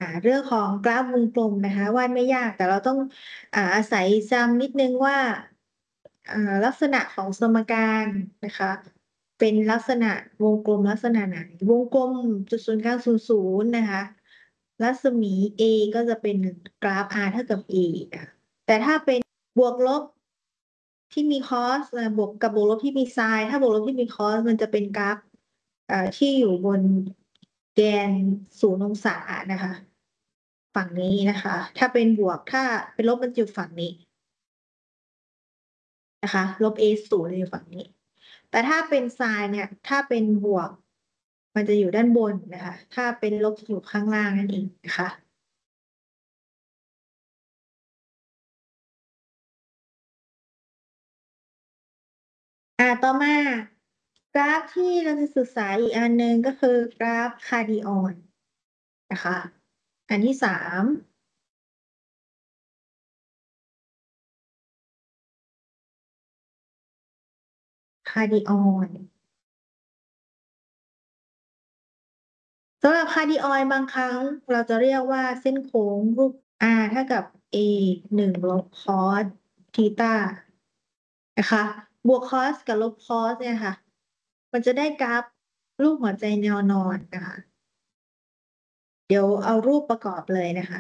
เรื่องของกราฟวงกลมนะคะวาดไม่ยากแต่เราต้องอาศัยจำนิดนึงว่าอ่าลักษณะของสมการนะคะเป็นลักษณะวงกลมลักษณะไหนวงกลมจุดศูนย์กลาง00นะคะรัศมี A ก็จะเป็นกราฟ R เท่ากับ A อ่ะแต่ถ้าเป็นบวกลบที่มีคอสบวกกับบวกลบที่มีไซน์ถ้าบวกลบที่มีคอสมันจะเป็นกราฟที่อยู่บนแกน0 องศานะคะฝั่งนี้นะคะถ้าเป็นบวกถ้าเป็นลบมันจะอยู่ฝั่งนี้นะคะลบ A 0จะอยู่ฝั่งนี้แต่ถ้าเป็นไซน์เนี่ยถ้าเป็นบวกมันจะอยู่ด้านบนนะคะถ้าเป็นลบจะอยู่ข้างล่างนั่นเองนะคะต่อมากราฟที่เราจะศึกษาอีกอันหนึ่งก็คือกราฟคาร์ดิออนนะคะอันที่สามคาร์ดิออนสำหรับคาร์ดิออยบางครั้งเราจะเรียกว่าเส้นโค้งรูป R เท่ากับ A 1 ลบคอสทีตานะคะบวกคอสกับลบคอสเนี่ยค่ะมันจะได้กราฟรูปหัวใจแนวนอนนะคะเดี๋ยวเอารูปประกอบเลยนะคะ